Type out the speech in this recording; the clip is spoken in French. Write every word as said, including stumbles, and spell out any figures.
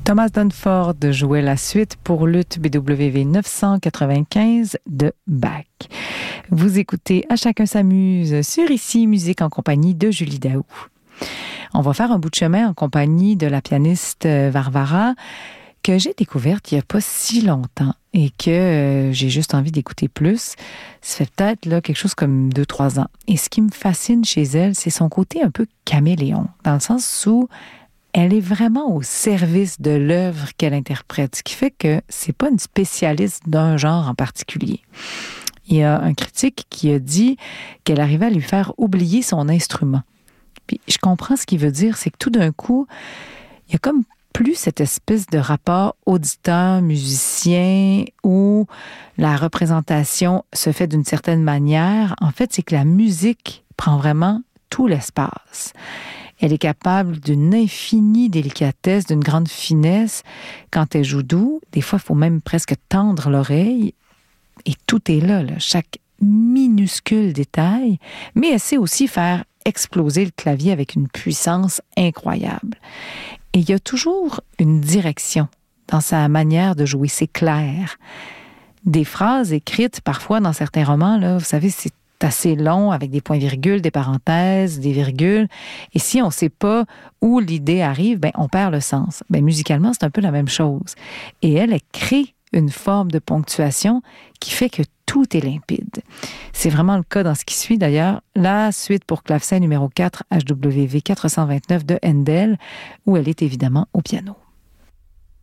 Thomas Dunford jouait la suite pour luth B W V neuf cent quatre-vingt-quinze de Bach. Vous écoutez À chacun s'amuse sur Ici Musique en compagnie de Julie Daou. On va faire un bout de chemin en compagnie de la pianiste Varvara que j'ai découverte il n'y a pas si longtemps et que euh, j'ai juste envie d'écouter plus. Ça fait peut-être là, quelque chose comme deux trois ans. Et ce qui me fascine chez elle, c'est son côté un peu caméléon, dans le sens où elle est vraiment au service de l'œuvre qu'elle interprète, ce qui fait que c'est pas une spécialiste d'un genre en particulier. Il y a un critique qui a dit qu'elle arrivait à lui faire oublier son instrument. Puis je comprends ce qu'il veut dire, c'est que tout d'un coup, il y a comme plus cette espèce de rapport auditeur-musicien où la représentation se fait d'une certaine manière. En fait, c'est que la musique prend vraiment tout l'espace. Elle est capable d'une infinie délicatesse, d'une grande finesse. Quand elle joue doux, des fois, il faut même presque tendre l'oreille. Et tout est là, là, chaque minuscule détail. Mais elle sait aussi faire exploser le clavier avec une puissance incroyable. Et il y a toujours une direction dans sa manière de jouer. C'est clair. Des phrases écrites, parfois, dans certains romans, là, vous savez, c'est assez long, avec des points-virgules, des parenthèses, des virgules. Et si on ne sait pas où l'idée arrive, ben, on perd le sens. Ben, musicalement, c'est un peu la même chose. Et elle, elle crée une forme de ponctuation qui fait que tout est limpide. C'est vraiment le cas dans ce qui suit, d'ailleurs, la suite pour clavecin numéro quatre, H W V quatre cent vingt-neuf de Handel, où elle est évidemment au piano.